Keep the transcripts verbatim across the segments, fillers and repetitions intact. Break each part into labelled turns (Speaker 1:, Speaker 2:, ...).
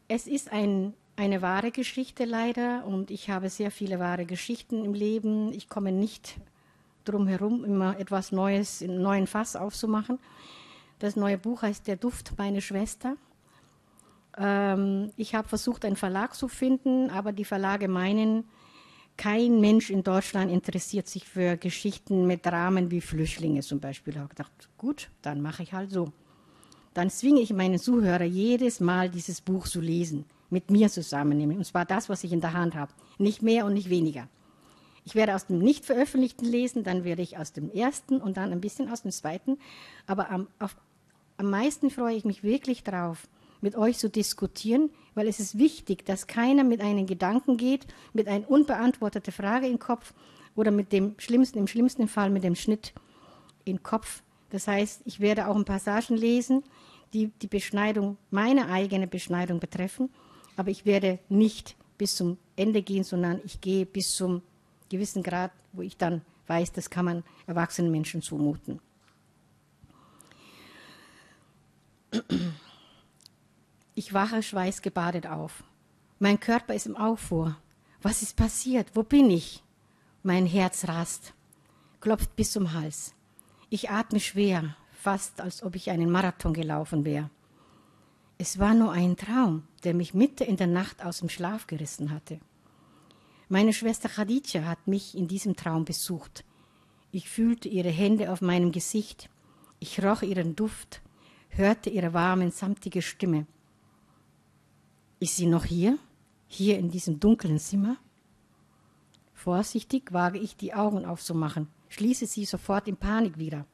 Speaker 1: Es ist ein, eine wahre Geschichte leider und ich habe sehr viele wahre Geschichten im Leben. Ich komme nicht drum herum, immer etwas Neues, einen neuen Fass aufzumachen. Das neue Buch heißt Der Duft, meine Schwester. Ähm, ich habe versucht, einen Verlag zu finden, aber die Verlage meinen, kein Mensch in Deutschland interessiert sich für Geschichten mit Dramen wie Flüchtlinge zum Beispiel. Ich habe gedacht, gut, dann mache ich halt so. Dann zwinge ich meinen Zuhörer jedes Mal, dieses Buch zu lesen, mit mir zusammennehmen. Und zwar das, was ich in der Hand habe. Nicht mehr und nicht weniger. Ich werde aus dem nicht veröffentlichten lesen, dann werde ich aus dem ersten und dann ein bisschen aus dem zweiten. Aber am, auf, am meisten freue ich mich wirklich drauf, mit euch zu diskutieren, weil es ist wichtig, dass keiner mit einem Gedanken geht, mit einer unbeantworteten Frage im Kopf oder mit dem schlimmsten, im schlimmsten Fall mit dem Schnitt im Kopf. Das heißt, ich werde auch ein Passagen lesen, die die Beschneidung, meine eigene Beschneidung betreffen, aber ich werde nicht bis zum Ende gehen, sondern ich gehe bis zum gewissen Grad, wo ich dann weiß, das kann man erwachsenen Menschen zumuten. Ich wache schweißgebadet auf. Mein Körper ist im Aufruhr. Was ist passiert? Wo bin ich? Mein Herz rast, klopft bis zum Hals. Ich atme schwer, fast als ob ich einen Marathon gelaufen wäre. Es war nur ein Traum, der mich mitten in der Nacht aus dem Schlaf gerissen hatte. Meine Schwester Khadija hat mich in diesem Traum besucht. Ich fühlte ihre Hände auf meinem Gesicht. Ich roch ihren Duft, hörte ihre warme, samtige Stimme. Ist sie noch hier? Hier in diesem dunklen Zimmer? Vorsichtig wage ich, die Augen aufzumachen, schließe sie sofort in Panik wieder.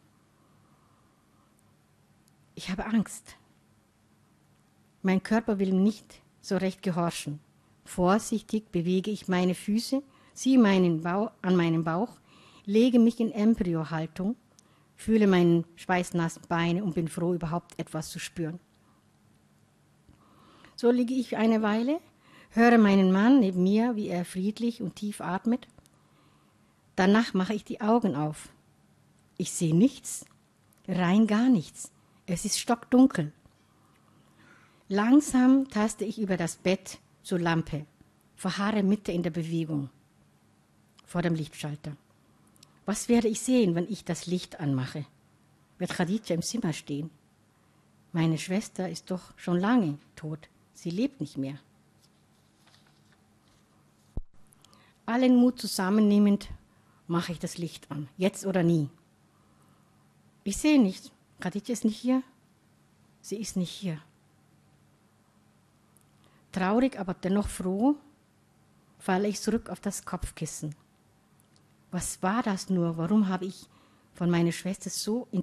Speaker 1: Ich habe Angst. Mein Körper will nicht so recht gehorchen. Vorsichtig bewege ich meine Füße, ziehe meinen Bauch an meinen Bauch, lege mich in Embryohaltung, fühle meine schweißnassen Beine und bin froh, überhaupt etwas zu spüren. So liege ich eine Weile, höre meinen Mann neben mir, wie er friedlich und tief atmet. Danach mache ich die Augen auf. Ich sehe nichts, rein gar nichts. Es ist stockdunkel. Langsam taste ich über das Bett zur Lampe, verharre mitten in der Bewegung vor dem Lichtschalter. Was werde ich sehen, wenn ich das Licht anmache? Wird Khadija im Zimmer stehen? Meine Schwester ist doch schon lange tot. Sie lebt nicht mehr. Allen Mut zusammennehmend mache ich das Licht an, jetzt oder nie. Ich sehe nichts. Khadija ist nicht hier. Sie ist nicht hier. Traurig, aber dennoch froh, falle ich zurück auf das Kopfkissen. Was war das nur? Warum habe ich von meiner Schwester so